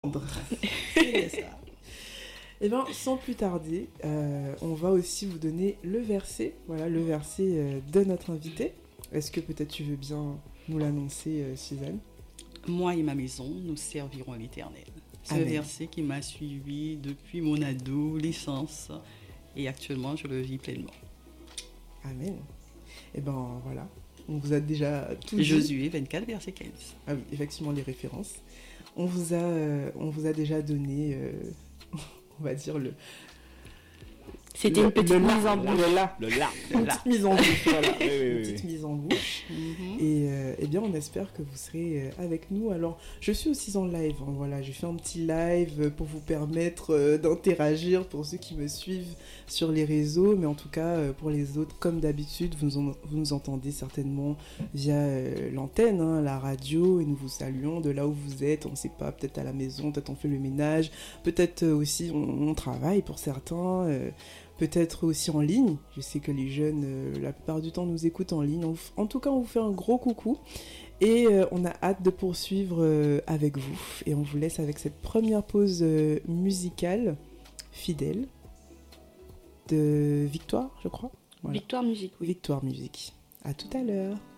vendre. C'est ça. Eh bien, sans plus tarder, on va aussi vous donner le verset. Voilà, le verset de notre invité. Est-ce que peut-être tu veux bien nous l'annoncer, Suzanne? Moi et ma maison, nous servirons l'Éternel. Ce Amen. verset qui m'a suivi depuis mon adolescence et actuellement je le vis pleinement. Amen. Eh ben voilà, on vous a déjà tout dit. Josué 24, verset 15. Ah oui, effectivement, les références. On vous a déjà donné, on va dire, C'était une petite mise en bouche. Une petite mise en bouche, voilà. Oui, Une petite mise en bouche. Et eh bien, on espère que vous serez avec nous. Alors, je suis aussi en live. Hein, voilà, j'ai fait un petit live pour vous permettre d'interagir pour ceux qui me suivent sur les réseaux. Mais en tout cas, pour les autres, comme d'habitude, vous nous entendez certainement via l'antenne, hein, la radio. Et nous vous saluons de là où vous êtes. On ne sait pas, peut-être à la maison, peut-être on fait le ménage. Peut-être aussi on travaille pour certains. Peut-être aussi en ligne. Je sais que les jeunes, la plupart du temps, nous écoutent en ligne. En tout cas, on vous fait un gros coucou. Et on a hâte de poursuivre avec vous. Et on vous laisse avec cette première pause musicale, Fidèle, de Victoire, je crois. Voilà. Victoire Musique, oui. Victoire Musique. À tout à l'heure.